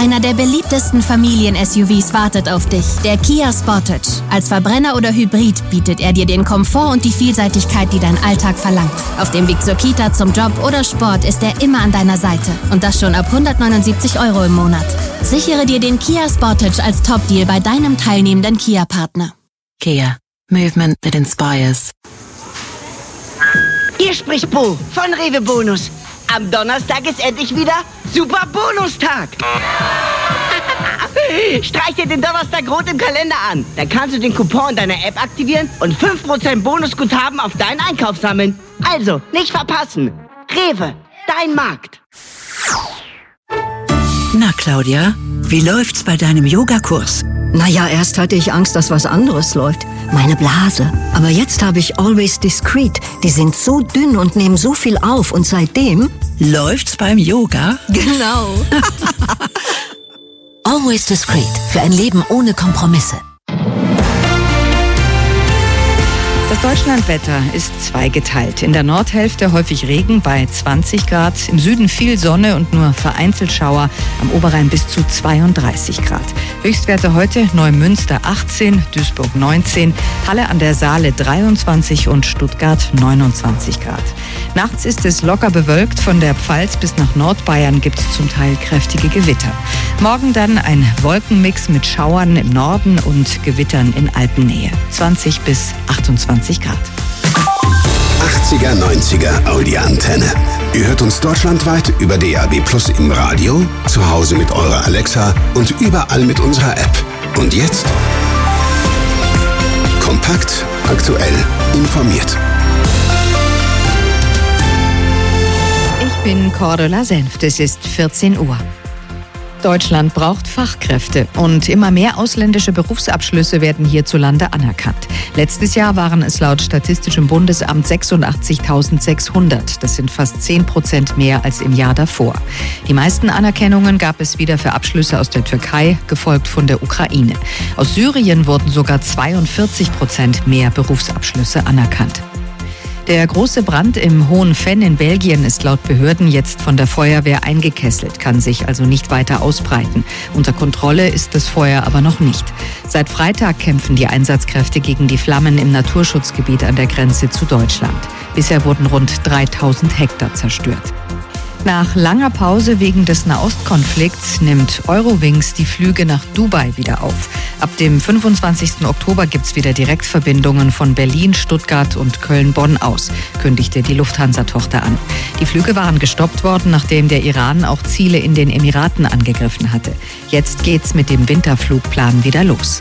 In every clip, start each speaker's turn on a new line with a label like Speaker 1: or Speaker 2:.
Speaker 1: Einer der beliebtesten Familien-SUVs wartet auf dich. Der Kia Sportage. Als Verbrenner oder Hybrid bietet er dir den Komfort und die Vielseitigkeit, die dein Alltag verlangt. Auf dem Weg zur Kita, zum Job oder Sport ist er immer an deiner Seite. Und das schon ab 179 € im Monat. Sichere dir den Kia Sportage als Top-Deal bei deinem teilnehmenden Kia-Partner.
Speaker 2: Kia. Movement that inspires.
Speaker 3: Hier spricht Bo von Rewe Bonus. Am Donnerstag ist endlich wieder Super Bonustag. Streich dir den Donnerstag rot im Kalender an. Dann kannst du den Coupon in deiner App aktivieren und 5% Bonusguthaben auf deinen Einkauf sammeln. Also, nicht verpassen. Rewe, dein Markt.
Speaker 4: Na, Claudia, wie läuft's bei deinem Yogakurs?
Speaker 5: Naja, erst hatte ich Angst, dass was anderes läuft. Meine Blase. Aber jetzt habe ich Always Discreet. Die sind so dünn und nehmen so viel auf. Und seitdem...
Speaker 4: Läuft's beim Yoga?
Speaker 5: Genau.
Speaker 2: Always Discreet. Für ein Leben ohne Kompromisse.
Speaker 6: Das Deutschlandwetter ist zweigeteilt. In der Nordhälfte häufig Regen bei 20 Grad, im Süden viel Sonne und nur vereinzelt Schauer, am Oberrhein bis zu 32 Grad. Höchstwerte heute Neumünster 18, Duisburg 19, Halle an der Saale 23 und Stuttgart 29 Grad. Nachts ist es locker bewölkt, von der Pfalz bis nach Nordbayern gibt es zum Teil kräftige Gewitter. Morgen dann ein Wolkenmix mit Schauern im Norden und Gewittern in Alpennähe. 20 bis 28 Grad.
Speaker 7: 80er, 90er Audi-Antenne. Ihr hört uns deutschlandweit über DAB+ im Radio, zu Hause mit eurer Alexa und überall mit unserer App. Und jetzt? Kompakt, aktuell, informiert.
Speaker 6: Ich bin Cordula Senft, es ist 14 Uhr. Deutschland braucht Fachkräfte und immer mehr ausländische Berufsabschlüsse werden hierzulande anerkannt. Letztes Jahr waren es laut Statistischem Bundesamt 86.600. Das sind fast 10% mehr als im Jahr davor. Die meisten Anerkennungen gab es wieder für Abschlüsse aus der Türkei, gefolgt von der Ukraine. Aus Syrien wurden sogar 42% mehr Berufsabschlüsse anerkannt. Der große Brand im Hohen Venn in Belgien ist laut Behörden jetzt von der Feuerwehr eingekesselt, kann sich also nicht weiter ausbreiten. Unter Kontrolle ist das Feuer aber noch nicht. Seit Freitag kämpfen die Einsatzkräfte gegen die Flammen im Naturschutzgebiet an der Grenze zu Deutschland. Bisher wurden rund 3000 Hektar zerstört. Nach langer Pause wegen des Nahostkonflikts nimmt Eurowings die Flüge nach Dubai wieder auf. Ab dem 25. Oktober gibt's wieder Direktverbindungen von Berlin, Stuttgart und Köln-Bonn aus, kündigte die Lufthansa-Tochter an. Die Flüge waren gestoppt worden, nachdem der Iran auch Ziele in den Emiraten angegriffen hatte. Jetzt geht's mit dem Winterflugplan wieder los.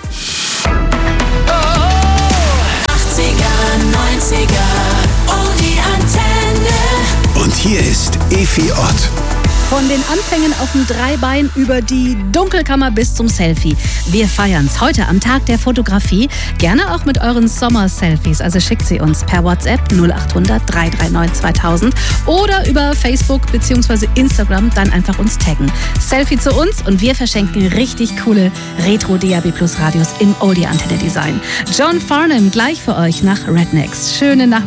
Speaker 2: 80er, 90er, oh die Antenne.
Speaker 7: Und hier ist Efi Ott.
Speaker 8: Von den Anfängen auf dem Dreibein über die Dunkelkammer bis zum Selfie. Wir feiern's heute am Tag der Fotografie. Gerne auch mit euren Sommer-Selfies. Also schickt sie uns per WhatsApp 0800 339 2000 oder über Facebook bzw. Instagram dann einfach uns taggen. Selfie zu uns und wir verschenken richtig coole Retro-DAB+ Radios im Oldie-Antenne-Design. John Farnham gleich für euch nach Rednecks. Schöne Nachmittag.